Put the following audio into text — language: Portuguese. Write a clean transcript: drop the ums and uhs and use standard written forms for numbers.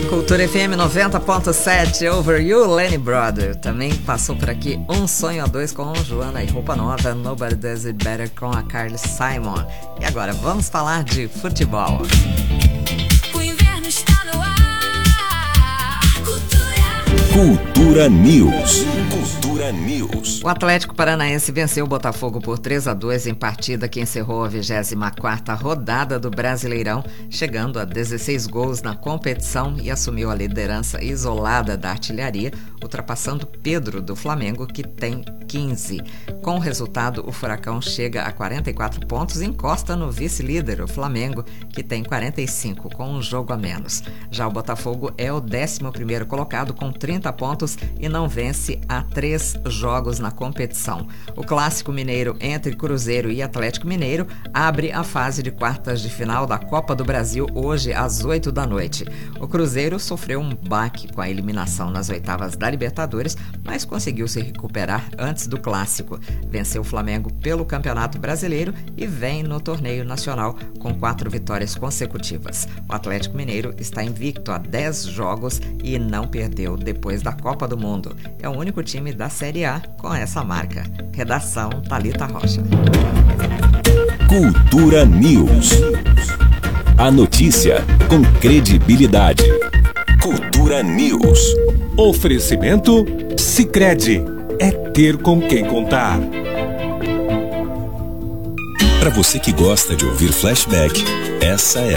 Cultura FM 90.7, Over You, Lenny Brother. Também passou por aqui Um Sonho a Dois com Joana e Roupa Nova, Nobody Does It Better com a Carly Simon. E agora vamos falar de futebol. O inverno está no ar. Cultura News. Cultura News. O Atlético Paranaense venceu o Botafogo por 3-2 em partida que encerrou a 24ª rodada do Brasileirão, chegando a 16 gols na competição e assumiu a liderança isolada da artilharia, ultrapassando Pedro do Flamengo, que tem 15. Com o resultado, o Furacão chega a 44 pontos e encosta no vice-líder, o Flamengo, que tem 45, com um jogo a menos. Já o Botafogo é o 11º colocado com 30 pontos e não vence há 3 jogos na competição. O clássico mineiro entre Cruzeiro e Atlético Mineiro abre a fase de quartas de final da Copa do Brasil hoje às 8 da noite. O Cruzeiro sofreu um baque com a eliminação nas oitavas da Libertadores, mas conseguiu se recuperar antes do clássico. Venceu o Flamengo pelo Campeonato Brasileiro e vem no torneio nacional com 4 vitórias consecutivas. O Atlético Mineiro está invicto há 10 jogos e não perdeu depois da Copa do Mundo. É o único time da Série A com essa marca. Redação Thalita Rocha. Cultura News. A notícia com credibilidade. Cultura News. Oferecimento Sicredi. É ter com quem contar. Para você que gosta de ouvir flashback, essa é